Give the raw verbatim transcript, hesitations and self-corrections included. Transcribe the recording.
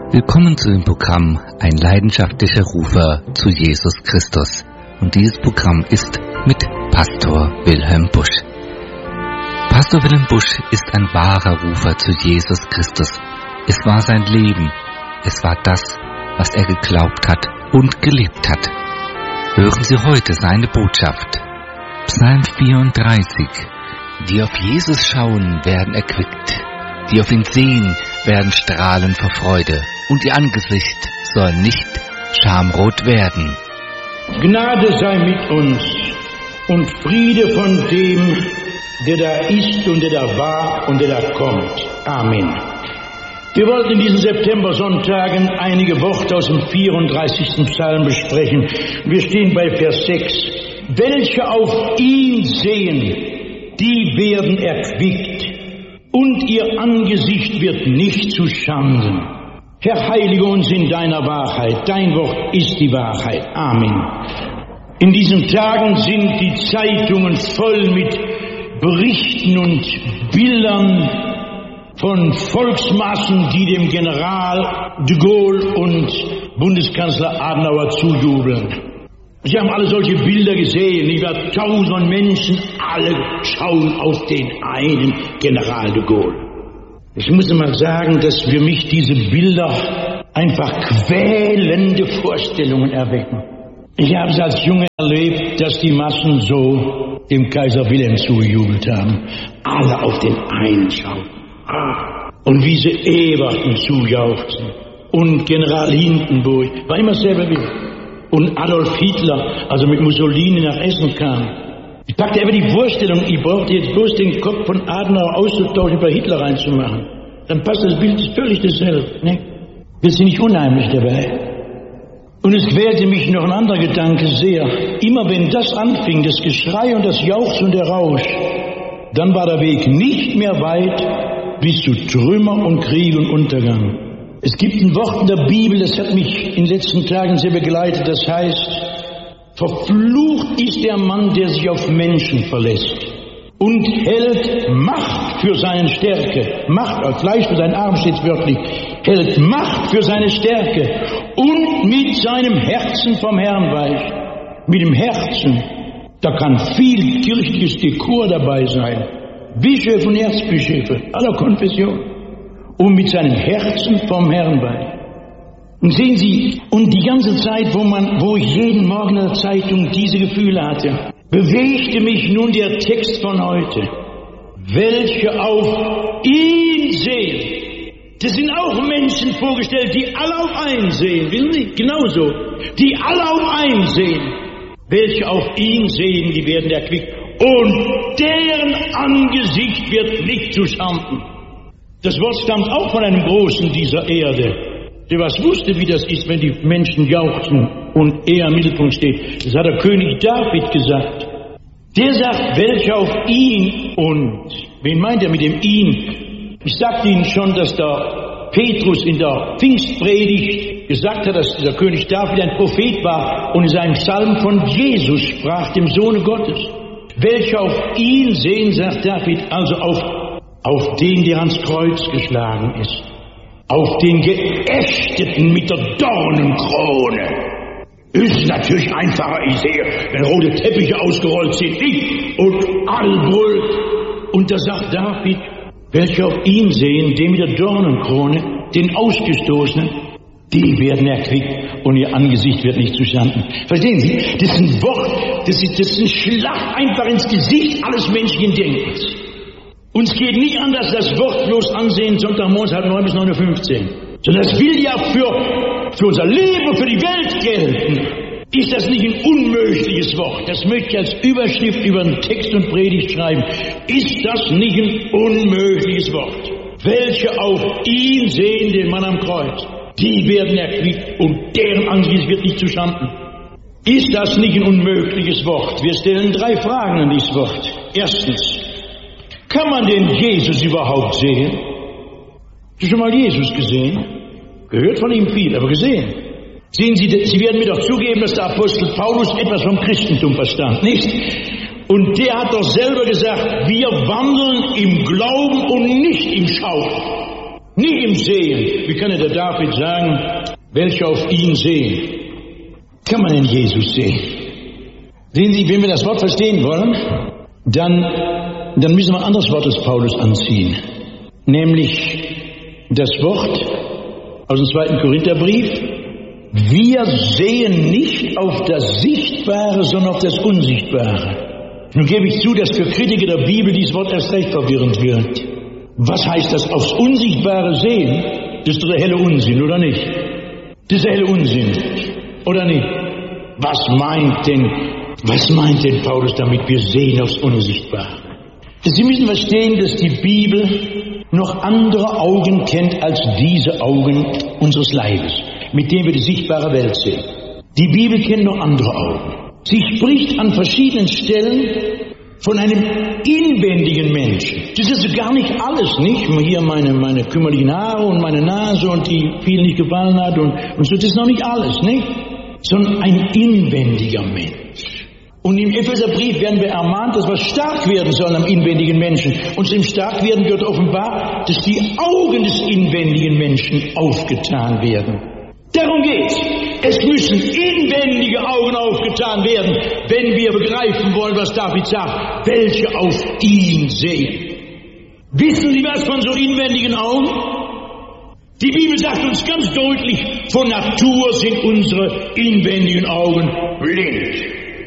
Willkommen zu dem Programm Ein leidenschaftlicher Rufer zu Jesus Christus. Und dieses Programm ist mit Pastor Wilhelm Busch. Pastor Wilhelm Busch ist ein wahrer Rufer zu Jesus Christus. Es war sein Leben. Es war das, was er geglaubt hat und gelebt hat. Hören Sie heute seine Botschaft. Psalm vierunddreißig. Die auf Jesus schauen, werden erquickt. Die auf ihn sehen, werden strahlen vor Freude, und ihr Angesicht soll nicht schamrot werden. Gnade sei mit uns und Friede von dem, der da ist und der da war und der da kommt. Amen. Wir wollten in diesen September-Sonntagen einige Worte aus dem vierunddreißigsten Psalm besprechen. Wir stehen bei Vers sechs. Welche auf ihn sehen, die werden erquickt, und ihr Angesicht wird nicht zu Schanden. Herr, heilige uns in deiner Wahrheit. Dein Wort ist die Wahrheit. Amen. In diesen Tagen sind die Zeitungen voll mit Berichten und Bildern von Volksmassen, die dem General de Gaulle und Bundeskanzler Adenauer zujubeln. Sie haben alle solche Bilder gesehen, über tausend Menschen, alle schauen auf den einen General de Gaulle. Ich muss mal sagen, dass für mich diese Bilder einfach quälende Vorstellungen erwecken. Ich habe es als Junge erlebt, dass die Massen so dem Kaiser Wilhelm zugejubelt haben. Alle auf den einen schauen. Und wie sie Eberten zujauchzen. Und General Hindenburg, war immer selber wieder. Und Adolf Hitler, also mit Mussolini nach Essen kam. Ich packte einfach die Vorstellung, ich brauchte jetzt bloß den Kopf von Adenauer auszutauschen, bei Hitler reinzumachen. Dann passt das Bild völlig dasselbe. Ne? Wir sind nicht unheimlich dabei. Und es quälte mich noch ein anderer Gedanke sehr. Immer wenn das anfing, das Geschrei und das Jauchzen und der Rausch, dann war der Weg nicht mehr weit bis zu Trümmer und Krieg und Untergang. Es gibt ein Wort in der Bibel, das hat mich in den letzten Tagen sehr begleitet, das heißt, verflucht ist der Mann, der sich auf Menschen verlässt und hält Macht für seine Stärke, Macht, auf Fleisch für seinen Arm steht wörtlich, hält Macht für seine Stärke und mit seinem Herzen vom Herrn weicht. Mit dem Herzen, da kann viel kirchliches Dekor dabei sein, Bischöfe und Erzbischöfe aller Konfessionen. Und mit seinem Herzen vom Herrn weicht. Und sehen Sie, und die ganze Zeit, wo man, wo ich jeden Morgen in der Zeitung diese Gefühle hatte, bewegte mich nun der Text von heute. Welche auf ihn sehen. Das sind auch Menschen vorgestellt, die alle auf einen sehen, wissen Sie? Genauso. Die alle auf einen sehen. Welche auf ihn sehen, die werden erquickt. Und deren Angesicht wird nicht zu Schanden. Das Wort stammt auch von einem Großen dieser Erde, der was wusste, wie das ist, wenn die Menschen jauchzen und er im Mittelpunkt steht. Das hat der König David gesagt. Der sagt, welcher auf ihn und, wen meint er mit dem ihn? Ich sagte Ihnen schon, dass der Petrus in der Pfingstpredigt gesagt hat, dass der König David ein Prophet war und in seinem Psalm von Jesus sprach, dem Sohne Gottes. Welcher auf ihn sehen, sagt David, also auf auf den, der ans Kreuz geschlagen ist, auf den Geächteten mit der Dornenkrone. Ist natürlich einfacher, ich sehe, wenn rote Teppiche ausgerollt sind, ich und all brüllt. Und da sagt David, welche auf ihn sehen, den mit der Dornenkrone, den Ausgestoßenen, die werden erquickt und ihr Angesicht wird nicht zuschanden. Verstehen Sie, das ist ein Wort, das ist, das ist ein Schlag einfach ins Gesicht alles menschlichen Denkens. Uns geht nicht anders das Wort bloß ansehen, Sonntagmorgens halb neun bis neun Uhr fünfzehn. Sondern das will ja für, für unser Leben, für die Welt gelten. Ist das nicht ein unmögliches Wort? Das möchte ich als Überschrift über einen Text und Predigt schreiben. Ist das nicht ein unmögliches Wort? Welche auf ihn sehen, den Mann am Kreuz, die werden erquickt und deren Angesicht wird nicht zu Schanden. Ist das nicht ein unmögliches Wort? Wir stellen drei Fragen an dieses Wort. Erstens, kann man den Jesus überhaupt sehen? Hast du schon mal Jesus gesehen? Gehört von ihm viel, aber gesehen. Sehen Sie, Sie werden mir doch zugeben, dass der Apostel Paulus etwas vom Christentum verstand, nicht? Und der hat doch selber gesagt, wir wandeln im Glauben und nicht im Schauen. Nicht im Sehen. Wie kann der David sagen, welche auf ihn sehen? Kann man in Jesus sehen? Sehen Sie, wenn wir das Wort verstehen wollen, dann, dann müssen wir ein anderes Wort des Paulus anziehen. Nämlich das Wort aus dem zweiten Korintherbrief. Wir sehen nicht auf das Sichtbare, sondern auf das Unsichtbare. Nun gebe ich zu, dass für Kritiker der Bibel dieses Wort erst recht verwirrend wird. Was heißt das aufs Unsichtbare sehen? Das ist der helle Unsinn, oder nicht? Das ist der helle Unsinn, oder nicht? Was meint denn, was meint denn Paulus damit, wir sehen aufs Unsichtbare? Sie müssen verstehen, dass die Bibel noch andere Augen kennt als diese Augen unseres Leibes, mit denen wir die sichtbare Welt sehen. Die Bibel kennt noch andere Augen. Sie spricht an verschiedenen Stellen von einem inwendigen Menschen. Das ist gar nicht alles, nicht? Hier meine, meine kümmerlichen Haare und meine Nase und die vielen nicht gefallen hat und, und so, das ist noch nicht alles, nicht? Sondern ein inwendiger Mensch. Und im Epheserbrief werden wir ermahnt, dass wir stark werden sollen am inwendigen Menschen. Und im Starkwerden wird offenbar, dass die Augen des inwendigen Menschen aufgetan werden. Darum geht's. Es müssen inwendige Augen aufgetan werden, wenn wir begreifen wollen, was David sagt, welche auf ihn sehen. Wissen Sie was von so inwendigen Augen? Die Bibel sagt uns ganz deutlich, von Natur sind unsere inwendigen Augen blind.